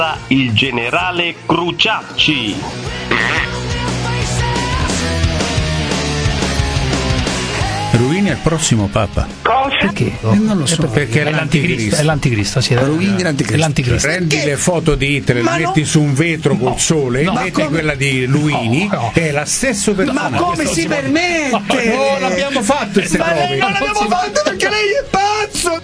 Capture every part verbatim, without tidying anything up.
il generale Cruciacci. Ruini è il prossimo Papa. Cosa? Perché? Eh, non lo so, perché è, È l'anticristo, è l'anticristo, sì. Ruini l'anticristo. È l'anticristo. Prendi Che? le foto di Hitler, Ma le no. metti su un vetro col sole, no, metti come? quella di Luini, No, no. che è la stessa persona. Ma come Questo si si può- permette? No, l'abbiamo fatto queste Ma lei robe. non l'abbiamo fatto perché lei è pazzo!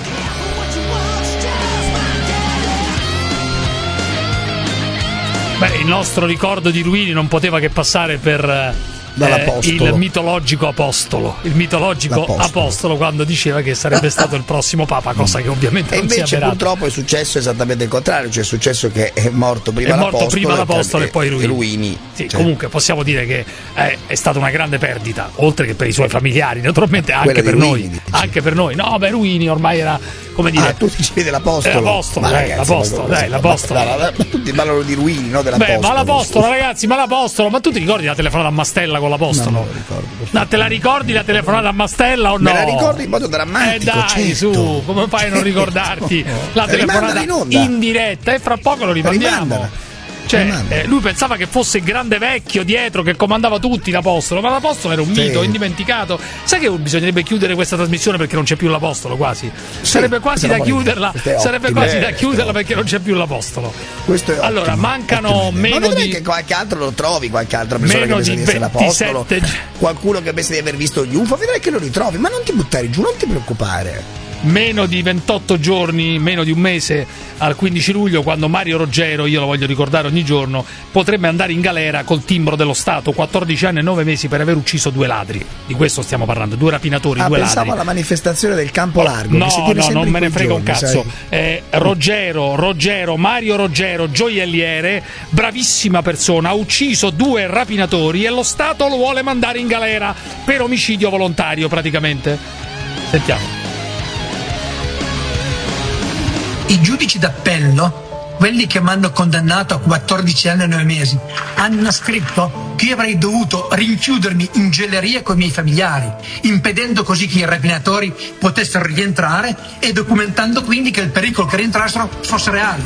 Beh, il nostro ricordo di Ruini non poteva che passare per eh, Dall'apostolo. il mitologico apostolo, il mitologico L'apostolo. apostolo quando diceva che sarebbe stato il prossimo Papa, cosa che ovviamente E non si è invece avverato. purtroppo è successo esattamente il contrario, cioè è successo che è morto prima È morto l'apostolo, prima l'apostolo e poi Ruini. Ruini. Sì, Cioè, comunque possiamo dire che è, è stata una grande perdita, oltre che per i suoi familiari, naturalmente anche Quella per di noi. Ruini, dici. Anche per noi. No, beh, Ruini ormai era, come dire, Ah, tu dicevi dell'apostolo. Eh, l'apostolo, Ma dai, ragazzi, l'apostolo, ma cosa- dai, l'apostolo. ma- ma- ma- ma tutti parlano di Ruini, no dell'apostolo. Beh, ma l'apostolo, ragazzi, ma l'apostolo, ma tu ti ricordi la telefonata a Mastella con l'apostolo? Non me lo ricordo, per No, te la ricordi la telefonata a Mastella o no? Me la ricordo in modo drammatico, Eh dai, certo. su, come fai a non ricordarti la telefonata Rimandala in onda. in diretta? E fra poco lo rimandiamo. Rimandala. Cioè, Rimandala. eh, lui pensava che fosse il grande vecchio dietro che comandava tutti l'apostolo, ma l'apostolo era un Sì. mito, indimenticato. Sai che bisognerebbe chiudere questa trasmissione perché non c'è più l'apostolo quasi? Sarebbe quasi questa da è una chiuderla, questa è sarebbe ottima. quasi Eh, da questa chiuderla è perché non c'è più l'apostolo. Questo è Allora, ottimo, mancano ottima idea. meno Ma vedrai di- che qualche altro lo trovi, qualche altra persona Meno che pensa di di essere l'apostolo, ventisette qualcuno che pensa di aver visto gli U F O, vedrai che lo ritrovi, ma non ti buttare giù, non ti preoccupare. Meno di ventotto giorni, meno di un mese al quindici luglio, quando Mario Roggero, io lo voglio ricordare ogni giorno, potrebbe andare in galera col timbro dello Stato, quattordici anni e nove mesi per aver ucciso due ladri. Di questo stiamo parlando, due rapinatori, Ah, due pensavo ladri. alla manifestazione del Campo Largo. No, che si tiene no, sempre non in me ne quei frega un giorni, cazzo. sai. Eh, Roggero, Roggero, Mario Roggero, gioielliere, bravissima persona, ha ucciso due rapinatori e lo Stato lo vuole mandare in galera per omicidio volontario praticamente. Sentiamo. I giudici d'appello, quelli che mi hanno condannato a quattordici anni e nove mesi, hanno scritto che io avrei dovuto rinchiudermi in gelleria con i miei familiari, impedendo così che i rapinatori potessero rientrare e documentando quindi che il pericolo che rientrassero fosse reale.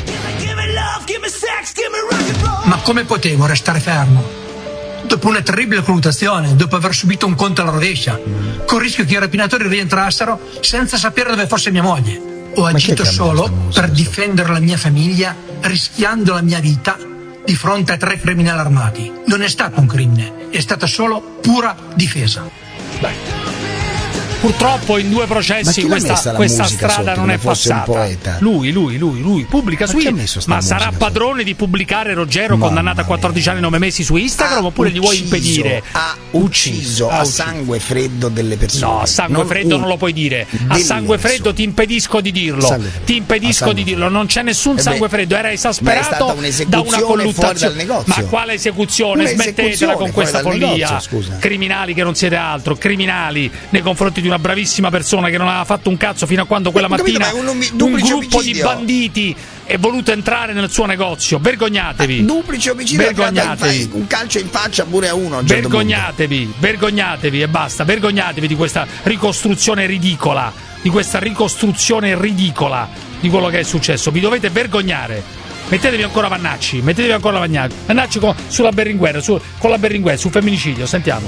Ma come potevo restare fermo? Dopo una terribile colluttazione, dopo aver subito un colpo alla rovescia, con il rischio che i rapinatori rientrassero senza sapere dove fosse mia moglie. Ho Ma agito che cambia solo questa musica? per difendere la mia famiglia, rischiando la mia vita di fronte a tre criminali armati. Non è stato un crimine, è stata solo pura difesa. Purtroppo in due Ma processi chi l'ha messa questa, la questa musica strada sotto, non è come fosse un passata. poeta? Lui, lui, lui, lui pubblica Ma su chi ha Instagram. messo sta Ma musica sarà sotto? padrone di pubblicare Roggero Mamma condannato a mia. quattordici anni e nove mesi su Instagram Ha oppure gli vuoi ucciso, impedire? Ha ucciso Ha a ucciso. sangue freddo delle persone. No, a sangue Non freddo un- non lo puoi dire. A delle sangue freddo persone. ti impedisco di dirlo. Sangue freddo. Ti A impedisco sangue di dirlo. freddo. Non c'è nessun Eh beh, sangue freddo. Era ma è esasperato stata da un'esecuzione una fuori colluttazione. dal negozio. Ma quale esecuzione? Un'esecuzione Smettetela con fuori questa dal follia. negozio, scusa. Criminali che non siete altro. Criminali nei confronti di una bravissima persona che non aveva fatto un cazzo fino a quando quella Ho capito, mattina ma è un omi- un duplice gruppo di omicidio. banditi è voluto entrare nel suo negozio. Vergognatevi. Duplice omicidio, Vergognatevi. un calcio in faccia pure a uno. A un certo Vergognatevi, vergognatevi e basta, vergognatevi di questa ricostruzione ridicola, di questa ricostruzione ridicola di quello che è successo. Vi dovete vergognare. Mettetevi ancora Vannacci, mettetevi ancora Vannacci, Vannacci con, sulla Berlinguer, su, con la Berlinguer, sul femminicidio, sentiamo.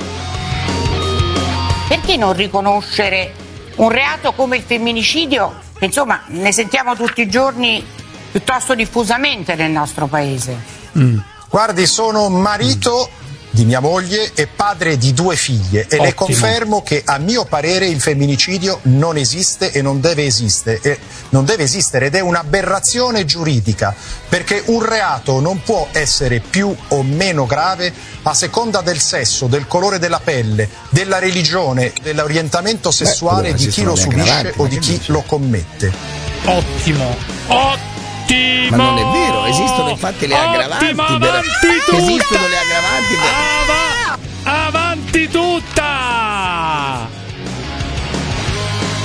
Perché non riconoscere un reato come il femminicidio, che insomma ne sentiamo tutti i giorni piuttosto diffusamente nel nostro paese? Guardi, sono marito di mia moglie e padre di due figlie e le Ottimo. confermo che a mio parere il femminicidio non esiste e non deve esistere, e non deve esistere ed è un'aberrazione giuridica, perché un reato non può essere più o meno grave a seconda del sesso, del colore della pelle, della religione, dell'orientamento sessuale quello di chi esistono lo le subisce aggravanti, o ma di che chi dici? lo commette. Ottimo, ottimo. Ma non è vero, esistono infatti le aggravanti. Ottima, per- avanti tutta. Esistono le aggravanti. per- Ava- avanti tutta.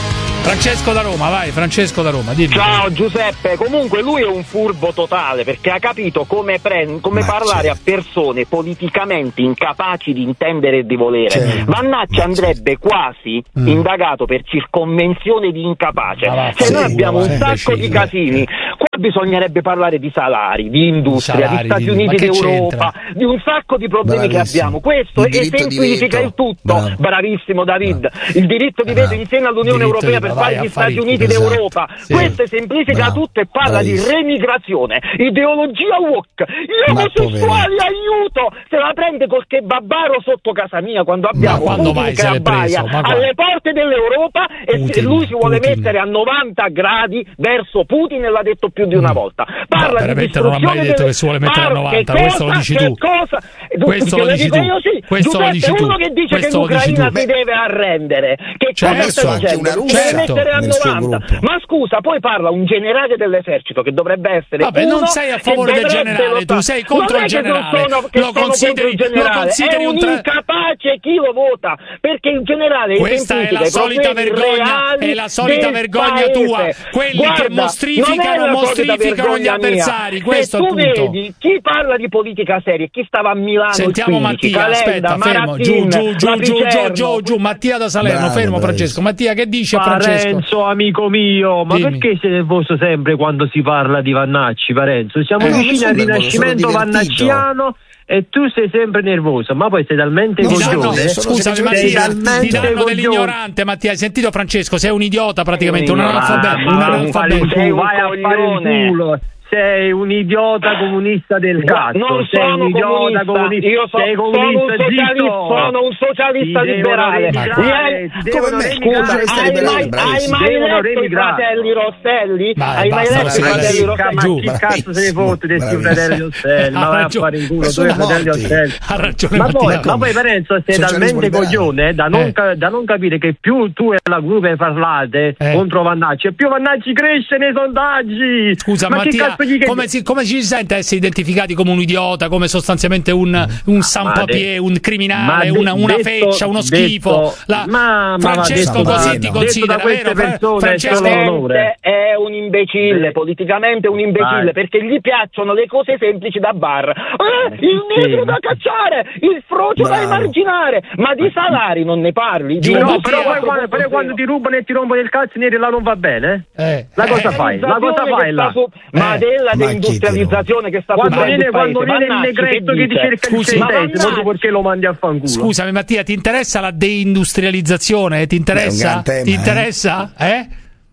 Francesco da Roma, vai, Francesco da Roma, dimmi. Ciao Giuseppe, comunque lui è un furbo totale perché ha capito come, pre- come Ma parlare certo. a persone politicamente incapaci di intendere e di volere. Certo. Vannacci Ma andrebbe quasi Mm. indagato per circonvenzione di incapace. Ma va, Cioè sì, noi abbiamo va, un eh, sacco di imbecille. casini. Qua bisognerebbe parlare di salari, di industria, Salari, di Stati di- Uniti ma che d'Europa, c'entra? di un sacco di problemi che Bravissimo. abbiamo. Questo Il diritto di esemplifica veto. il tutto. Bravo. Bravissimo David. Il diritto di Bravo. veto insieme all'Unione Diritto Europea di- per vai fare a gli fare Stati il Uniti culo. d'Europa. Sì. Questo esemplifica Bravo. tutto e parla Bravissimo. di remigrazione, ideologia woke, gli Ma omosessuali, aiuto! Se la prende col kebabaro sotto casa mia quando abbiamo quando Putin mai che se l'è abbaia preso? Ma quando? alle porte dell'Europa e se Putin, lui si vuole Putin. mettere a novanta gradi verso Putin e l'ha detto più di una Mm. volta. No, Parla di veramente non ha mai distruzione detto delle- che si vuole mettere a Parla- novanta, che questo lo cosa- dici che tu. cosa? Questo lo Te dici dico tu. io sì. Questo lo Giuseppe, dici tu. uno che dice Questo che lo dici l'Ucraina tu. si deve arrendere, che Certo. cosa sta Anche una dicendo? Russia Si deve mettere a nel suo novanta. gruppo. Ma scusa, poi parla un generale dell'esercito che dovrebbe essere Vabbè, uno non sei a che favore del dovrebbe generale, lottare. tu sei contro Non il è che non generale. sono- che Lo sono consideri- contro il generale, lo consideri è un un tra- incapace chi lo vota, perché il generale Questa è esemplifica la i solita problemi vergogna, reali è la solita del vergogna paese. tua. Quelli Guarda, che mostrificano, non è la solita mostrificano gli vergogna mia. avversari, questo è Se il tu punto. vedi chi parla di politica seria, chi stava a Milano Sentiamo il quindici, Mattia, Calenda, aspetta, fermo, Maratin, giù, giù, giù, La giù, giù, Picerno. giù, giù, Mattia da Salerno, Bravo, fermo bravissimo. Francesco. Mattia, che dice a Francesco? Parenzo, amico mio, ma Dimmi. perché siete nervoso sempre quando si parla di Vannacci, Parenzo? Siamo Eh, non vicini sono al nervoso, rinascimento sono divertito. vannacciano e tu sei sempre nervoso, ma poi sei talmente Non Ti danno, sono- coglione. sono scusami semplicemente Mattia, divertito. ti danno Coglione. dell'ignorante Mattia, hai sentito Francesco? Sei un idiota praticamente, un Un analfabeto, ignorante, un ma analfabeto. sei un vai a fare coglione. il culo. Sei un idiota comunista del cazzo. Non sei sono un idiota comunista, comunista. io so- sei sono un comunista, socialista, zitto. sono un socialista Ti devono liberale. remigrare, Vieni- ti devono Come me? remigrare. Scusa, Socialista hai liberale, mai, hai bravissimo. mai Devono letto i remigrare. fratelli Rosselli? Vai, hai mai basta, letto i vai, fratelli vai, Rosselli? Ma giù, chi cazzo se ne bravissimo, fotte dei tuoi bravissimo. fratelli Rosselli? Ha Ma vai a ragione. fare in culo, Ma due sono fratelli morti. Rosselli. Ha ragione Ma poi, Mattia. ma poi Parenzo, sei Socialismo talmente liberale. coglione eh, da, non Eh. ca- da non capire che più tu e la gruppo parlate Eh. contro Vannacci, e più Vannacci cresce nei sondaggi. Scusa ma che Mattia, cazzo gli come, si, come ci si sente essere identificati come un idiota, come sostanzialmente un, un sans-papier, de- un ma criminale, de- una, una detto- feccia, uno detto- schifo? La- ma- ma Francesco va detto così bene. ti Detto considera, da queste vero? Fra- persone Francesco, solo onore. Politicamente è un imbecille, politicamente è un imbecille, Vai. perché gli piacciono le cose semplici da bar. Eh, il sì. negro da cacciare, il frocio da Bravo. emarginare, ma di salari non ne parli? Di Giù, Però, Mattia, però, poi quattro quando, però punto quando ti rubano e ti rompono il cazzo neri là non va bene? eh, La cosa eh, fai? La cosa Che fai sta là? su- ma Eh. della Ma chi deindustrializzazione che sta Quando facendo viene, il quando paese. viene il Vannacci, negretto che ti dice? cerca il Scusi, ma centesimo, Vannacci- tu perché lo mandi a fanculo? Scusami Mattia, ti interessa la deindustrializzazione? Ti interessa? È un gran tema, ti eh. interessa? Eh?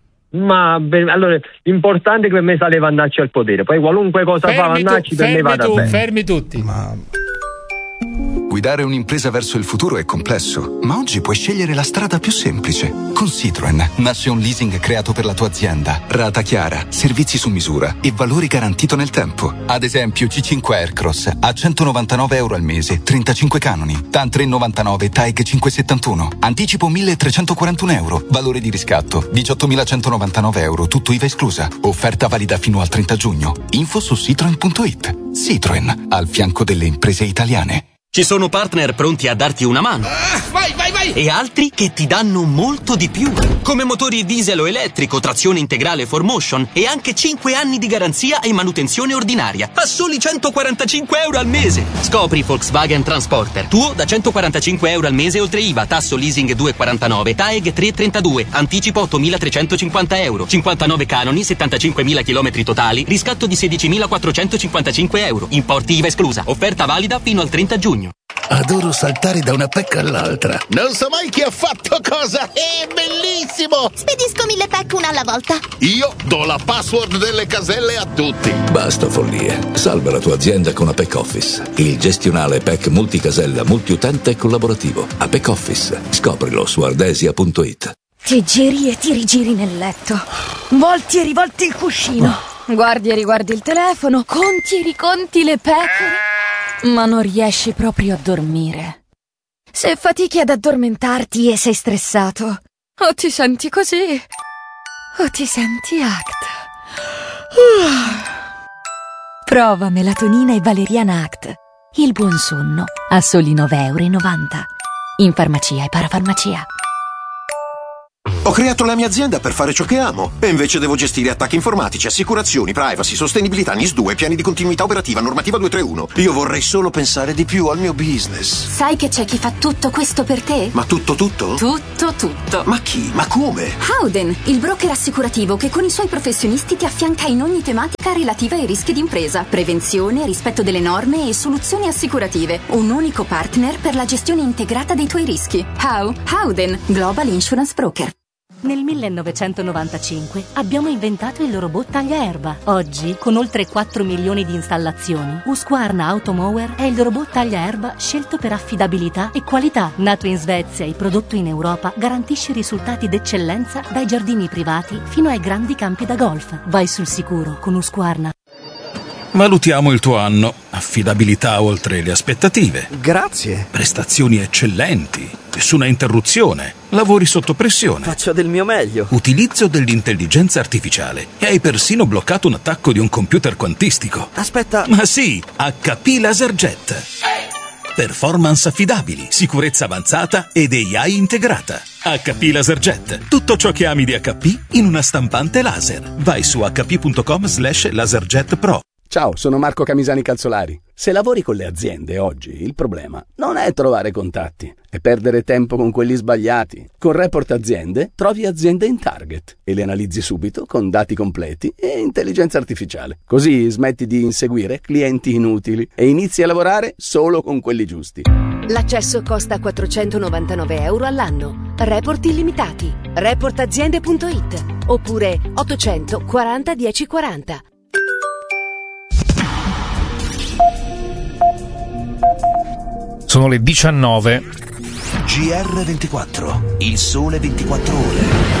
Ma beh, allora, l'importante è che per me sale Vannacci al potere, poi qualunque cosa fa Fermi, tu, Vannacci per me fermi, vada tu, bene. fermi tutti. Ma Guidare un'impresa verso il futuro è complesso, ma oggi puoi scegliere la strada più semplice. Con Citroen nasce un leasing creato per la tua azienda. Rata chiara, servizi su misura e valori garantito nel tempo. Ad esempio C cinque Aircross a centonovantanove euro al mese, trentacinque canoni. TAN tre virgola novantanove, TAEG cinquecentosettantuno. Anticipo milletrecentoquarantuno euro. Valore di riscatto diciottomilacentonovantanove euro, tutto I V A esclusa. Offerta valida fino al trenta giugno. Info su citroen punto it. Citroen, al fianco delle imprese italiane. Ci sono partner pronti a darti una mano. Ah, vai, vai, vai! E altri che ti danno molto di più. Come motori diesel o elettrico, trazione integrale four motion e anche cinque anni di garanzia e manutenzione ordinaria. A soli centoquarantacinque euro al mese. Scopri Volkswagen Transporter. Tuo da centoquarantacinque euro al mese oltre I V A. Tasso leasing due virgola quarantanove. TAEG tre virgola trentadue. Anticipo ottomilatrecentocinquanta euro. cinquantanove canoni, settantacinquemila chilometri totali. Riscatto di sedicimilaquattrocentocinquantacinque euro. Importi I V A esclusa. Offerta valida fino al trenta giugno. Adoro saltare da una pecca all'altra. Non so mai chi ha fatto cosa. È bellissimo! Spedisco mille pack una alla volta. Io do la password delle caselle a tutti. Basta follie. Salva la tua azienda con Apex Office. Il gestionale P E C multicasella, multiutente e collaborativo. Apex Office. Scoprilo su ardesia punto it. Ti giri e ti rigiri nel letto. Volti e rivolti il cuscino. Guardi e riguardi il telefono. Conti e riconti le pecore. Ma non riesci proprio a dormire. Se fatichi ad addormentarti e sei stressato, o ti senti così, o ti senti Act. Prova melatonina e valeriana Act. Il buon sonno a soli nove e novanta euro. In farmacia e parafarmacia. Ho creato la mia azienda per fare ciò che amo e invece devo gestire attacchi informatici, assicurazioni, privacy, sostenibilità, N I S due, piani di continuità operativa, normativa duecentotrentuno. Io vorrei solo pensare di più al mio business. Sai che c'è chi fa tutto questo per te? Ma tutto tutto? Tutto tutto. Ma chi? Ma come? Howden, il broker assicurativo che con i suoi professionisti ti affianca in ogni tematica relativa ai rischi d'impresa, prevenzione, rispetto delle norme e soluzioni assicurative. Un unico partner per la gestione integrata dei tuoi rischi. How? Howden, Global Insurance Broker. Nel millenovecentonovantacinque abbiamo inventato il robot tagliaerba. Oggi, con oltre quattro milioni di installazioni, Husqvarna Automower è il robot tagliaerba scelto per affidabilità e qualità. Nato in Svezia e prodotto in Europa, garantisce risultati d'eccellenza dai giardini privati fino ai grandi campi da golf. Vai sul sicuro con Husqvarna. Valutiamo il tuo anno. Affidabilità oltre le aspettative. Grazie. Prestazioni eccellenti. Nessuna interruzione. Lavori sotto pressione. Faccio del mio meglio. Utilizzo dell'intelligenza artificiale. E hai persino bloccato un attacco di un computer quantistico. Aspetta. Ma sì, H P LaserJet. Performance affidabili, sicurezza avanzata ed A I integrata. H P LaserJet. Tutto ciò che ami di H P in una stampante laser. Vai su h p punto com slash laserjet pro. Ciao, sono Marco Camisani Calzolari. Se lavori con le aziende oggi, il problema non è trovare contatti, è perdere tempo con quelli sbagliati. Con Report Aziende trovi aziende in target e le analizzi subito con dati completi e intelligenza artificiale. Così smetti di inseguire clienti inutili e inizi a lavorare solo con quelli giusti. L'accesso costa quattrocentonovantanove euro all'anno. Report illimitati. report aziende punto it oppure ottocento quaranta dieci quaranta. Sono le diciannove. G R ventiquattro, il sole ventiquattro ore.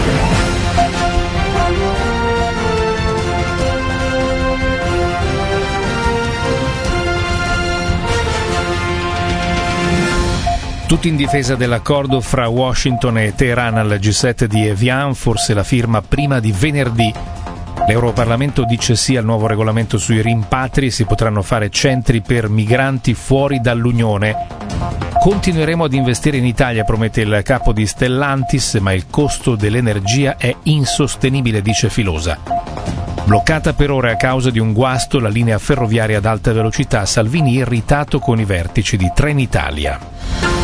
Tutti in difesa dell'accordo fra Washington e Teheran al G sette di Evian, forse la firma prima di venerdì. L'Europarlamento dice sì al nuovo regolamento sui rimpatri e si potranno fare centri per migranti fuori dall'Unione. Continueremo ad investire in Italia, promette il capo di Stellantis, ma il costo dell'energia è insostenibile, dice Filosa. Bloccata per ore a causa di un guasto la linea ferroviaria ad alta velocità, Salvini irritato con i vertici di Trenitalia.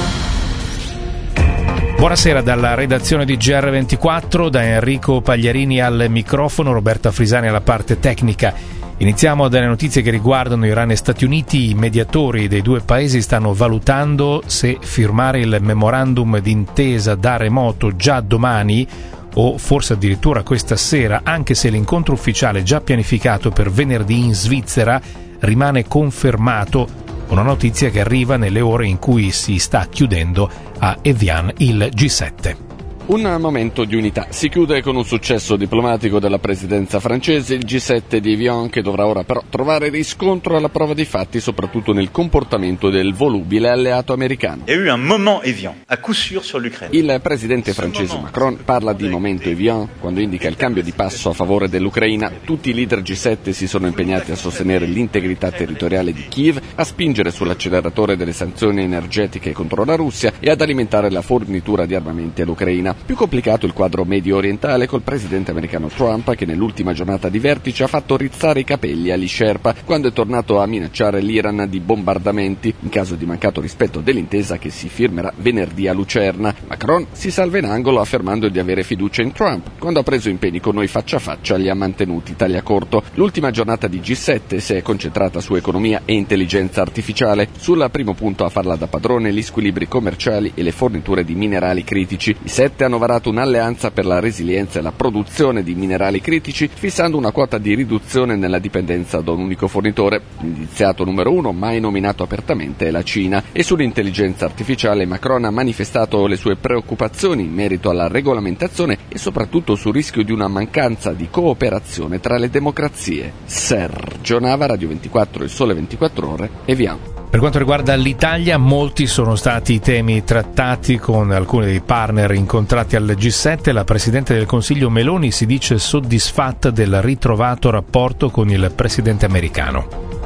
Buonasera dalla redazione di G R ventiquattro, da Enrico Pagliarini al microfono, Roberta Frisani alla parte tecnica. Iniziamo dalle notizie che riguardano Iran e Stati Uniti. I mediatori dei due paesi stanno valutando se firmare il memorandum d'intesa da remoto già domani o forse addirittura questa sera, anche se l'incontro ufficiale già pianificato per venerdì in Svizzera rimane confermato. Una notizia che arriva nelle ore in cui si sta chiudendo a Evian il G sette. Un momento di unità. Si chiude con un successo diplomatico della presidenza francese, il G sette di Evian, che dovrà ora però trovare riscontro alla prova dei fatti, soprattutto nel comportamento del volubile alleato americano. Il presidente francese Macron parla di momento Evian quando indica il cambio di passo a favore dell'Ucraina. Tutti i leader G sette si sono impegnati a sostenere l'integrità territoriale di Kiev, a spingere sull'acceleratore delle sanzioni energetiche contro la Russia e ad alimentare la fornitura di armamenti all'Ucraina. Più complicato il quadro medio orientale col presidente americano Trump, che nell'ultima giornata di vertice ha fatto rizzare i capelli agli Sherpa quando è tornato a minacciare l'Iran di bombardamenti in caso di mancato rispetto dell'intesa che si firmerà venerdì a Lucerna. Macron si salva in angolo affermando di avere fiducia in Trump. Quando ha preso impegni con noi faccia a faccia li ha mantenuti tagliacorto. L'ultima giornata di G sette si è concentrata su economia e intelligenza artificiale. Sul primo punto a farla da padrone gli squilibri commerciali e le forniture di minerali critici. I sette hanno varato un'alleanza per la resilienza e la produzione di minerali critici, fissando una quota di riduzione nella dipendenza da un unico fornitore. L'indiziato numero uno, mai nominato apertamente, è la Cina. E sull'intelligenza artificiale Macron ha manifestato le sue preoccupazioni in merito alla regolamentazione e soprattutto sul rischio di una mancanza di cooperazione tra le democrazie. Sergio Nava, Radio ventiquattro, Il Sole ventiquattro Ore, Evian. Per quanto riguarda l'Italia, molti sono stati i temi trattati con alcuni dei partner incontrati al G sette. La Presidente del Consiglio Meloni si dice soddisfatta del ritrovato rapporto con il Presidente americano.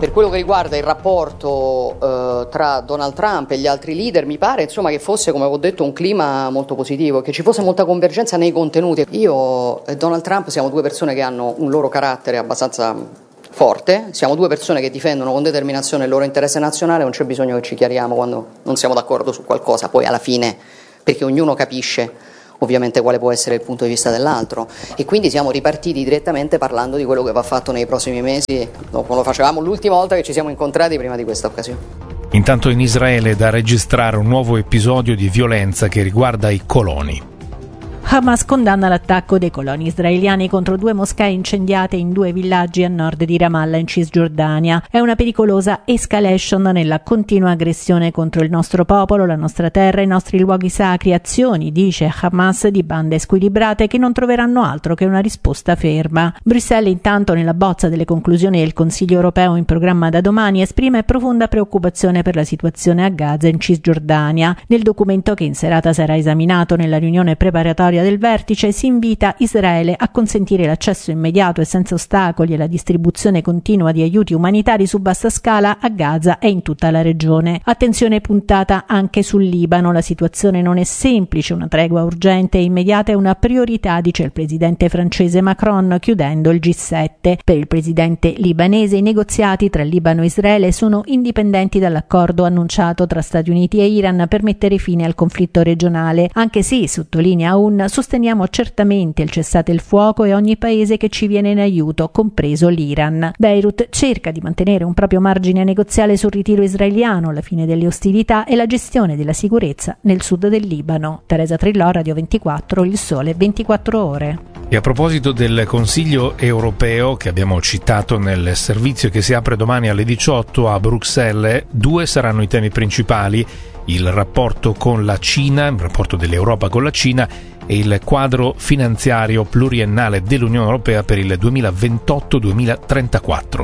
Per quello che riguarda il rapporto eh, tra Donald Trump e gli altri leader, mi pare insomma che fosse, come ho detto, un clima molto positivo, che ci fosse molta convergenza nei contenuti. Io e Donald Trump siamo due persone che hanno un loro carattere abbastanza forte, siamo due persone che difendono con determinazione il loro interesse nazionale, non c'è bisogno che ci chiariamo quando non siamo d'accordo su qualcosa, poi alla fine, perché ognuno capisce ovviamente quale può essere il punto di vista dell'altro, e quindi siamo ripartiti direttamente parlando di quello che va fatto nei prossimi mesi, come lo facevamo l'ultima volta che ci siamo incontrati prima di questa occasione. Intanto in Israele è da registrare un nuovo episodio di violenza che riguarda i coloni. Hamas condanna l'attacco dei coloni israeliani contro due moschee incendiate in due villaggi a nord di Ramallah in Cisgiordania. È una pericolosa escalation nella continua aggressione contro il nostro popolo, la nostra terra, i nostri luoghi sacri, azioni, dice Hamas, di bande squilibrate che non troveranno altro che una risposta ferma. Bruxelles intanto nella bozza delle conclusioni del Consiglio europeo in programma da domani esprime profonda preoccupazione per la situazione a Gaza in Cisgiordania. Nel documento che in serata sarà esaminato nella riunione preparatoria del vertice si invita Israele a consentire l'accesso immediato e senza ostacoli e la distribuzione continua di aiuti umanitari su vasta scala a Gaza e in tutta la regione. Attenzione puntata anche sul Libano, la situazione non è semplice, una tregua urgente e immediata è una priorità, dice il presidente francese Macron chiudendo il G sette. Per il presidente libanese i negoziati tra Libano e Israele sono indipendenti dall'accordo annunciato tra Stati Uniti e Iran per mettere fine al conflitto regionale, anche se, sottolinea un sosteniamo certamente il cessate il fuoco e ogni paese che ci viene in aiuto, compreso l'Iran. Beirut cerca di mantenere un proprio margine negoziale sul ritiro israeliano, la fine delle ostilità e la gestione della sicurezza nel sud del Libano. Teresa Trillò, Radio ventiquattro, Il Sole ventiquattro Ore. E a proposito del Consiglio europeo che abbiamo citato nel servizio che si apre domani alle diciotto a Bruxelles, due saranno i temi principali: il rapporto con la Cina, il rapporto dell'Europa con la Cina e il quadro finanziario pluriennale dell'Unione Europea per il duemilaventotto duemilatrentaquattro.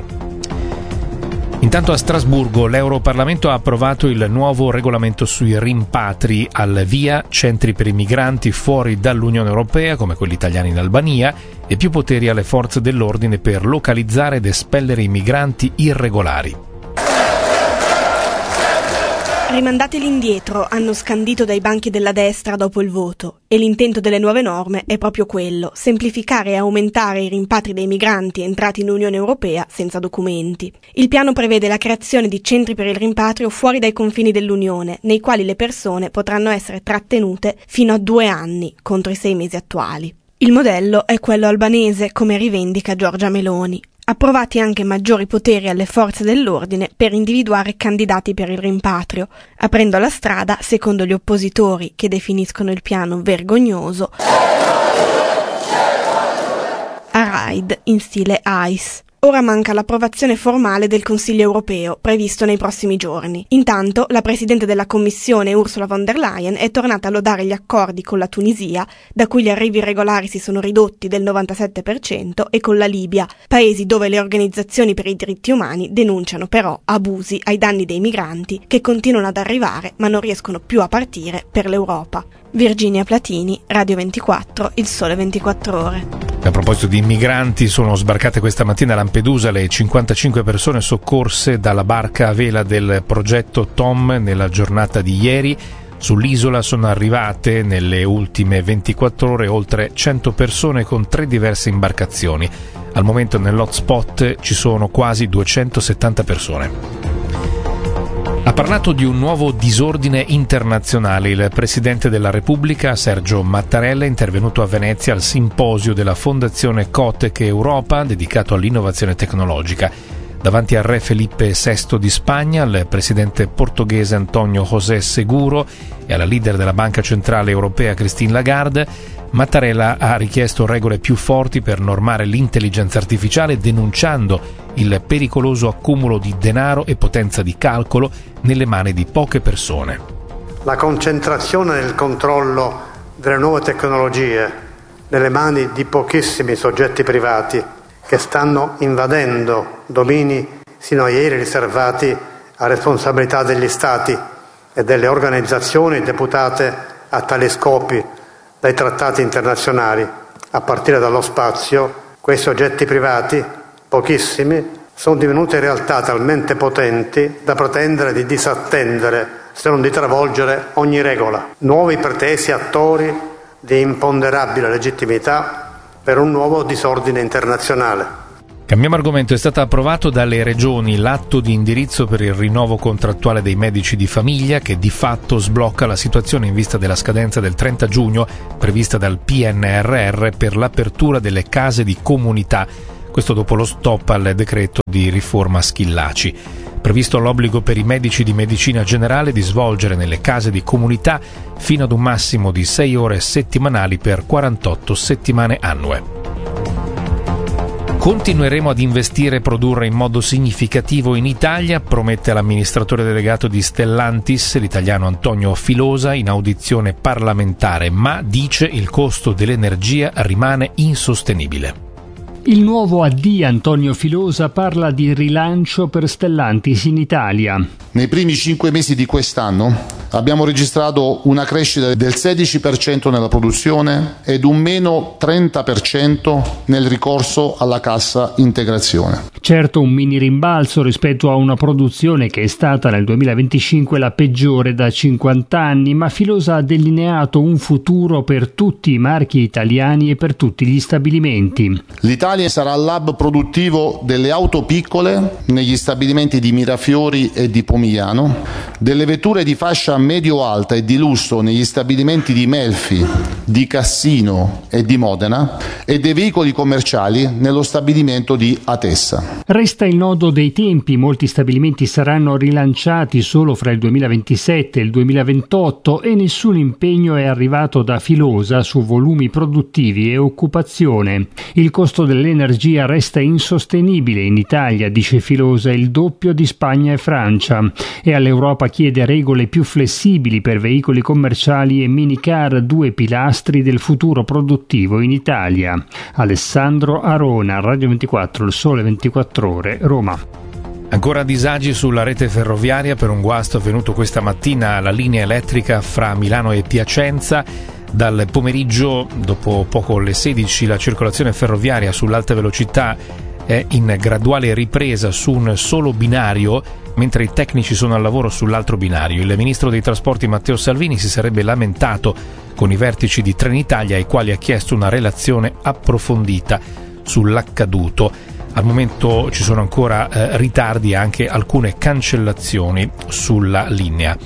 Intanto a Strasburgo l'Europarlamento ha approvato il nuovo regolamento sui rimpatri, al via centri per i migranti fuori dall'Unione Europea come quelli italiani in Albania e più poteri alle forze dell'ordine per localizzare ed espellere i migranti irregolari. Rimandateli indietro, hanno scandito dai banchi della destra dopo il voto, e l'intento delle nuove norme è proprio quello: semplificare e aumentare i rimpatri dei migranti entrati in Unione Europea senza documenti. Il piano prevede la creazione di centri per il rimpatrio fuori dai confini dell'Unione, nei quali le persone potranno essere trattenute fino a due anni, contro i sei mesi attuali. Il modello è quello albanese, come rivendica Giorgia Meloni. Approvati anche maggiori poteri alle forze dell'ordine per individuare candidati per il rimpatrio, aprendo la strada, secondo gli oppositori che definiscono il piano vergognoso, a raid in stile ICE. Ora manca l'approvazione formale del Consiglio europeo, previsto nei prossimi giorni. Intanto, la Presidente della Commissione, Ursula von der Leyen, è tornata a lodare gli accordi con la Tunisia, da cui gli arrivi irregolari si sono ridotti del novantasette per cento, e con la Libia, paesi dove le organizzazioni per i diritti umani denunciano però abusi ai danni dei migranti che continuano ad arrivare ma non riescono più a partire per l'Europa. Virginia Platini, Radio ventiquattro, Il Sole ventiquattro Ore. A proposito di migranti, sono sbarcate questa mattina a Lampedusa le cinquantacinque persone soccorse dalla barca a vela del progetto Tom nella giornata di ieri. Sull'isola sono arrivate nelle ultime ventiquattro ore oltre cento persone con tre diverse imbarcazioni. Al momento nell'hotspot ci sono quasi duecentosettanta persone. Ha parlato di un nuovo disordine internazionale. Il Presidente della Repubblica, Sergio Mattarella, è intervenuto a Venezia al simposio della Fondazione Cotec Europa dedicato all'innovazione tecnologica. Davanti al re Felipe sesto di Spagna, al presidente portoghese Antonio José Seguro e alla leader della Banca Centrale Europea Christine Lagarde, Mattarella ha richiesto regole più forti per normare l'intelligenza artificiale, denunciando il pericoloso accumulo di denaro e potenza di calcolo nelle mani di poche persone. La concentrazione del controllo delle nuove tecnologie nelle mani di pochissimi soggetti privati che stanno invadendo domini sino a ieri riservati a responsabilità degli Stati e delle organizzazioni deputate a tali scopi dai trattati internazionali, a partire dallo spazio. Quei soggetti privati, pochissimi, sono divenute realtà talmente potenti da pretendere di disattendere, se non di travolgere, ogni regola. Nuovi pretesi attori di imponderabile legittimità per un nuovo disordine internazionale. Cambiamo argomento. È stato approvato dalle regioni l'atto di indirizzo per il rinnovo contrattuale dei medici di famiglia, che di fatto sblocca la situazione in vista della scadenza del trenta giugno prevista dal P N R R per l'apertura delle case di comunità. Questo dopo lo stop al decreto di riforma Schillaci. Previsto l'obbligo per i medici di medicina generale di svolgere nelle case di comunità fino ad un massimo di sei ore settimanali per quarantotto settimane annue. Continueremo ad investire e produrre in modo significativo in Italia, promette l'amministratore delegato di Stellantis, l'italiano Antonio Filosa, in audizione parlamentare, ma dice il costo dell'energia rimane insostenibile. Il nuovo A D Antonio Filosa parla di rilancio per Stellantis in Italia. Nei primi cinque mesi di quest'anno abbiamo registrato una crescita del sedici per cento nella produzione ed un meno trenta per cento nel ricorso alla cassa integrazione. Certo, un mini rimbalzo rispetto a una produzione che è stata nel duemilaventicinque la peggiore da cinquanta anni, ma Filosa ha delineato un futuro per tutti i marchi italiani e per tutti gli stabilimenti. L'Italia sarà l'hub produttivo delle auto piccole negli stabilimenti di Mirafiori e di Pomigliano, delle vetture di fascia medio-alta e di lusso negli stabilimenti di Melfi, di Cassino e di Modena e dei veicoli commerciali nello stabilimento di Atessa. Resta il nodo dei tempi, molti stabilimenti saranno rilanciati solo fra il duemilaventisette e il duemilaventotto e nessun impegno è arrivato da Filosa su volumi produttivi e occupazione. Il costo dell'energia resta insostenibile in Italia, dice Filosa, il doppio di Spagna e Francia, e all'Europa chiede regole più flessibili per veicoli commerciali e minicar, due pilastri del futuro produttivo in Italia. Alessandro Arona, Radio ventiquattro, Il Sole ventiquattro Ore, Roma. Ancora disagi sulla rete ferroviaria per un guasto avvenuto questa mattina alla linea elettrica fra Milano e Piacenza. Dal pomeriggio, dopo poco le sedici, la circolazione ferroviaria sull'alta velocità è in graduale ripresa su un solo binario, mentre i tecnici sono al lavoro sull'altro binario. Il ministro dei trasporti Matteo Salvini si sarebbe lamentato con i vertici di Trenitalia, ai quali ha chiesto una relazione approfondita sull'accaduto. Al momento ci sono ancora eh, ritardi e anche alcune cancellazioni sulla linea.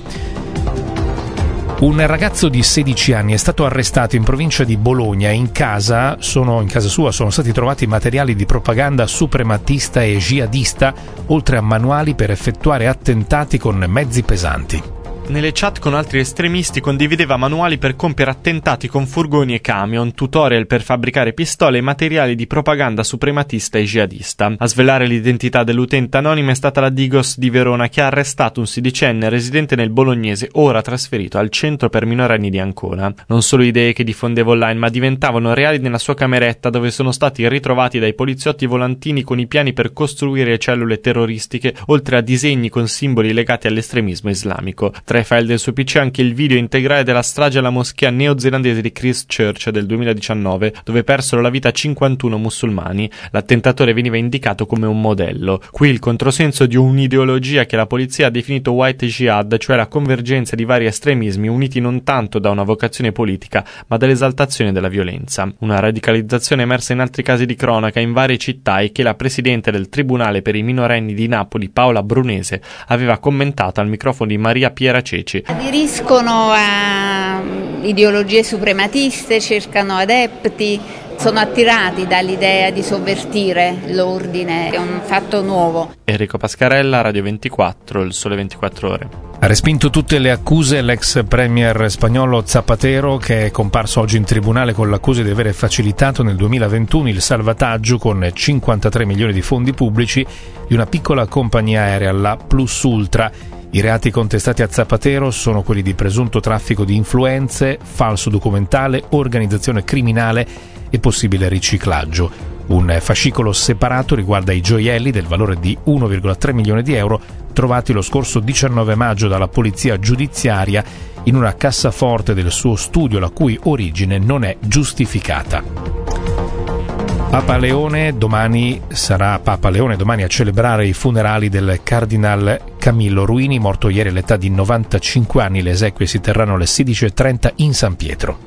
Un ragazzo di sedici anni è stato arrestato in provincia di Bologna. In casa, sono, in casa sua sono stati trovati materiali di propaganda suprematista e jihadista, oltre a manuali per effettuare attentati con mezzi pesanti. Nelle chat con altri estremisti condivideva manuali per compiere attentati con furgoni e camion, tutorial per fabbricare pistole e materiali di propaganda suprematista e jihadista. A svelare l'identità dell'utente anonima è stata la Digos di Verona, che ha arrestato un sedicenne residente nel bolognese, ora trasferito al centro per minorenni di Ancona. Non solo idee che diffondeva online, ma diventavano reali nella sua cameretta, dove sono stati ritrovati dai poliziotti volantini con i piani per costruire cellule terroristiche, oltre a disegni con simboli legati all'estremismo islamico. Tra i file del suo P C anche il video integrale della strage alla moschea neozelandese di Christchurch del duemiladiciannove, dove persero la vita cinquantuno musulmani. L'attentatore veniva indicato come un modello. Qui il controsenso di un'ideologia che la polizia ha definito white jihad, cioè la convergenza di vari estremismi uniti non tanto da una vocazione politica, ma dall'esaltazione della violenza. Una radicalizzazione emersa in altri casi di cronaca in varie città e che la presidente del Tribunale per i minorenni di Napoli, Paola Brunese, aveva commentato al microfono di Maria Piera Ceci. Aderiscono a ideologie suprematiste, cercano adepti, sono attirati dall'idea di sovvertire l'ordine, è un fatto nuovo. Enrico Pascarella, Radio ventiquattro, Il Sole ventiquattro Ore. Ha respinto tutte le accuse l'ex premier spagnolo Zapatero, che è comparso oggi in tribunale con l'accusa di aver facilitato nel duemilaventuno il salvataggio con cinquantatré milioni di fondi pubblici di una piccola compagnia aerea, la Plus Ultra. I reati contestati a Zapatero sono quelli di presunto traffico di influenze, falso documentale, organizzazione criminale e possibile riciclaggio. Un fascicolo separato riguarda i gioielli del valore di uno virgola tre milioni di euro trovati lo scorso diciannove maggio dalla polizia giudiziaria in una cassaforte del suo studio, la cui origine non è giustificata. Papa Leone domani sarà Papa Leone domani a celebrare i funerali del Cardinal Camillo Ruini, morto ieri all'età di novantacinque anni. Le esequie si terranno alle sedici e trenta in San Pietro.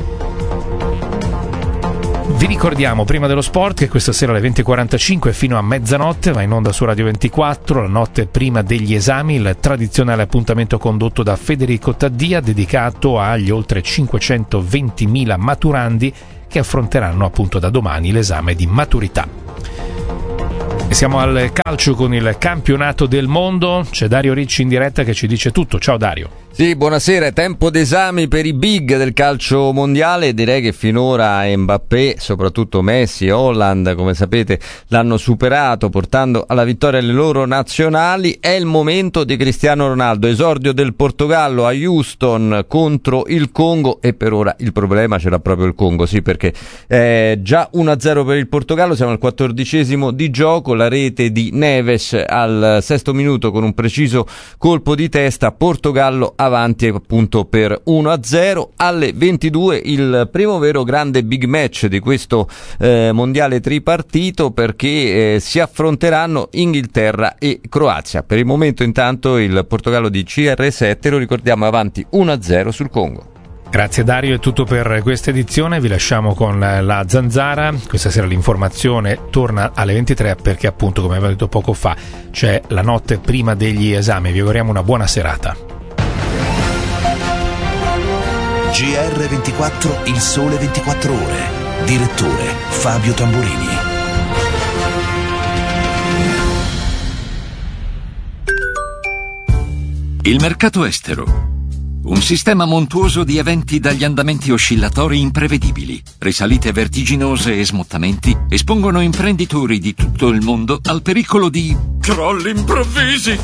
Vi ricordiamo prima dello sport che questa sera alle venti e quarantacinque fino a mezzanotte va in onda su Radio ventiquattro, la notte prima degli esami, il tradizionale appuntamento condotto da Federico Taddia dedicato agli oltre cinquecentoventimila maturandi che affronteranno appunto da domani l'esame di maturità. E siamo al calcio con il campionato del mondo. C'è Dario Ricci in diretta che ci dice tutto. Ciao Dario. Sì, buonasera, tempo d'esami per i big del calcio mondiale. Direi che finora Mbappé, soprattutto Messi e Holland, come sapete, l'hanno superato portando alla vittoria le loro nazionali. È il momento di Cristiano Ronaldo, esordio del Portogallo a Houston contro il Congo, e per ora il problema ce l'ha proprio il Congo, sì, perché è già uno a zero per il Portogallo, siamo al quattordicesimo di gioco, la rete di Neves al sesto minuto con un preciso colpo di testa, Portogallo avanti appunto per uno a zero. Alle ventidue il primo vero grande big match di questo eh, mondiale tripartito, perché eh, si affronteranno Inghilterra e Croazia. Per il momento intanto il Portogallo di C R sette, lo ricordiamo, è avanti uno a zero sul Congo. Grazie Dario, è tutto per questa edizione, vi lasciamo con la Zanzara. Questa sera l'informazione torna alle ventitré perché appunto, come avevo detto poco fa, c'è la notte prima degli esami. Vi auguriamo una buona serata. G R ventiquattro, il sole ventiquattro ore. Direttore Fabio Tamburini. Il mercato estero. Un sistema montuoso di eventi dagli andamenti oscillatori imprevedibili, risalite vertiginose e smottamenti espongono imprenditori di tutto il mondo al pericolo di crolli improvvisi.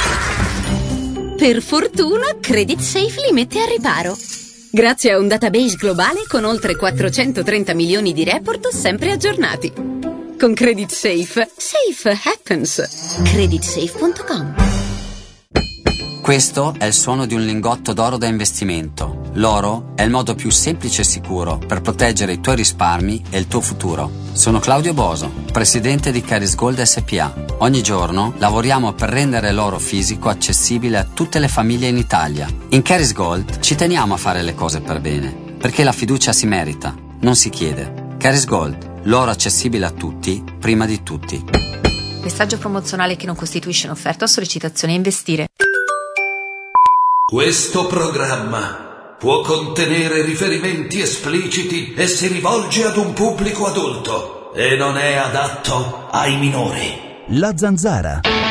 Per fortuna, Credit Safe li mette a riparo. Grazie a un database globale con oltre quattrocentotrenta milioni di report sempre aggiornati. Con Credit Safe, safe happens. credit safe punto com. Questo è il suono di un lingotto d'oro da investimento. L'oro è il modo più semplice e sicuro per proteggere i tuoi risparmi e il tuo futuro. Sono Claudio Boso, presidente di Caris Gold S P A. Ogni giorno lavoriamo per rendere l'oro fisico accessibile a tutte le famiglie in Italia. In Caris Gold ci teniamo a fare le cose per bene, perché la fiducia si merita, non si chiede. Caris Gold, l'oro accessibile a tutti, prima di tutti. Messaggio promozionale che non costituisce un'offerta o sollecitazione a investire. Questo programma può contenere riferimenti espliciti e si rivolge ad un pubblico adulto e non è adatto ai minori. La Zanzara.